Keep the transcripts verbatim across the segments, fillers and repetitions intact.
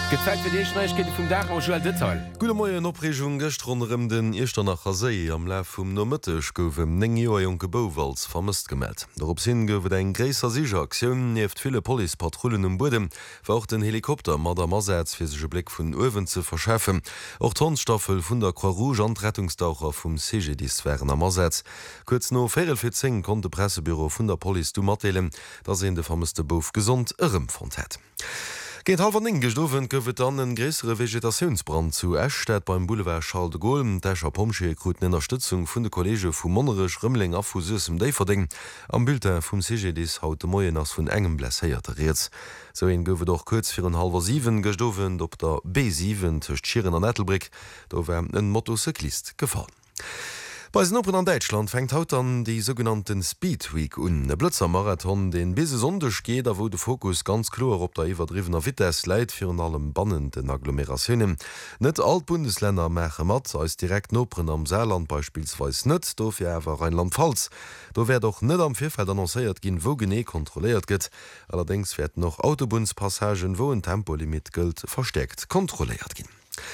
Gezeigt wird die Neuigkeiten vom Dach auch schon Detail. Gute Morgen, Opregung gestern rund den ersten nach See am Lauf vom Nachmittag gouf im neunjährigen Gebauwals vermisst gemeldet. Darauf hin gouf ein größer Sicheraktion neben viele Polizeipatrouillen im Boden, war auch den Helikopter mit dem Einsatz für sich Blick von oben zu verschaffen. Auch die Hornstaffel von der Croix-Rouge und Rettungstaucher vom C G D waren am Einsatz. Kurz nach vierzehn konnte das Pressebüro von der Polizei mitteilen, dass er den vermissten Bof gesund herumgefunden hat. Geht halb an gestofen goufet dann en größere Vegetationsbrand zu Eschstädt beim Boulevard Charles de Gaulle. D'Escher Pomsche kruten Unterstützung vun de Kollege vum Monnerech Rëmmling a vu Süssem Déiferding. Am Bulletin vum C G Ds haut de Moien ass vun engem blesséiert Reets. So en goufet doch kurz fir en halber sieben gestofen op der B sieben tcht Schieren an Nettelbrick, do wär en Motocyklist gefallen. Bei den Open an Deutschland fängt haut an die sogenannten Speed Week un. Der Blitzermarathon, den bis sonndech geht, da wo der Fokus ganz klar op der iwwerdrivener Vitesse leit für an allem bannenden Agglomerationen. Net all Bundesländer machen mat als direkt Opern am Saarland beispielsweise net, dofir awer Rheinland-Pfalz. Da wär doch net am Vierfeld annoncéiert gin, wo gené kontrolliert gëtt. Allerdings werden noch Autobunspassagen, wo ein Tempolimit gilt, versteckt kontrolliert gin.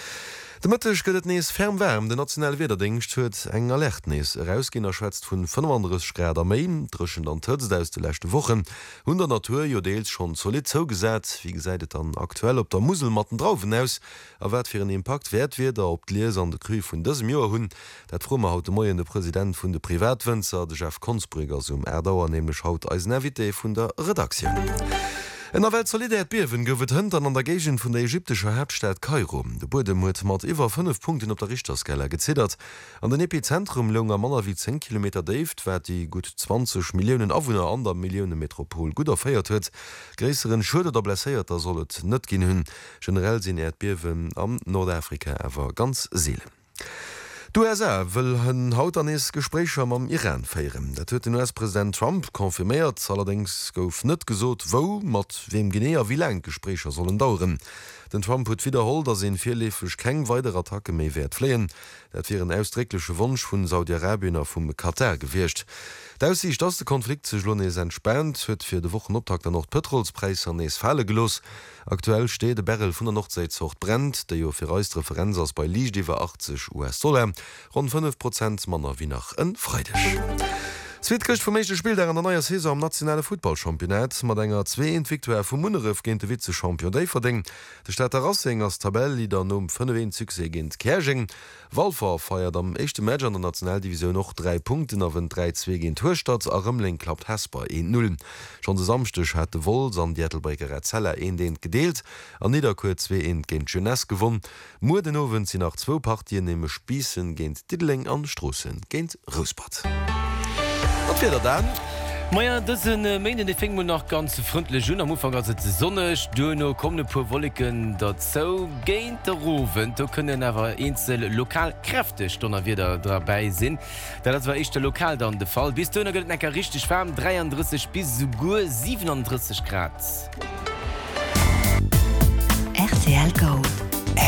De Mëttech gëtt nees fermwärm, de nationale Wederdienst huet eng Alertnees herausgin erschwätzt vun fünfunddreißig Grad méi, dreschen an Tëtz aus de lächte Wochen, hun der Natur jo deels schon solid zougesät, wie gesäidet an aktuell op der Muselmatten draufen aus, awert fir en Impact wert wieder op d'Lies an de Krü vun dësem Joer hunn, dat frommer haut Moien de Präsident vun de Privatwënzer, de Chef Konsbrüger um Erdauer nemlech haut als Navité vun der Redaktion. In der Welt Solidarität Bierwen goufet Hënter an der Gegend vun der ägyptischer Hauptstadt Kairo. De Bodem huet mat iwwer fünf Punkten op der Richterskala gezittert. An den Epizentrum lunger Manner wie zehn Kilometer Deft, wär die gut zwanzig Millionen Awohner an der Millionen Metropol gut erfeiert huet. Gräisseren Schulde der blesséierter sollet net gin hunn. Generell sinn Erdbierwen am Nordafrika awer ganz seelen. Du U S A will hun hautanes Gespräch am Iran feieren. Dat huet den U S-Präsident Trump konfirmiert, allerdings gouf net gesot, wo mat wem genéer wie lang Gesprächer sollen dauern. Den Trump huet wiederholt, dass en virlefech keng weitere Attacke méi werd flehen. Dat fir een ausdrückliche Wunsch vun Saudi-Arabien vum Katar gewircht. D'Aussicht, dass der Konflikt sech lones entspannt, huet fir de Wochen Optakt noch Petrolspreis an nees falle gelos. Aktuell steht de Barrel vun der Nordseezocht brennt, der jo fir Reis Referenz ass bei Liichtdiewer achtzig US-Dollar, rund fünf Prozent Manner wie nach en Freidech. Zwitkecht vum meeschte Spiel der an der neuer Saison am nationale Footballchampionat mat enger zwee Entwiktuer vum Munneref géint de Witze Champion Déiferding. De Stadt Rassing als Tabelllieder um fünf Suse géint Kerching. Walfer feiert am echte Match an der Nationaldivision noch drei Punkten auf en drei zwei géint Hurstat a Rëmmling klappt Hesper een null. Schon de samstech hat de Wols an Dietelbreker Zeller een deint gedeelt, an Niederkur zwei een géint Jeunesse gewonnen. Mo den Owen sie nach zwo Partien nemme Spiessen géint Diddling an Strossen géint Rosbad. Was wird er dann? Maja, das sind äh, Mäden, die fingen noch ganz freundlich an. Am Anfang ist es sonnig, Döno, kommen ein paar Wolken dazu. Gehen der Rufen, da können aber einzelne lokal kräftig dann wieder dabei sein. Das war echt der Lokal dann der Fall. Bis Döno geht es richtig warm, dreiunddreißig bis sogar siebenunddreißig Grad. R T L Gold.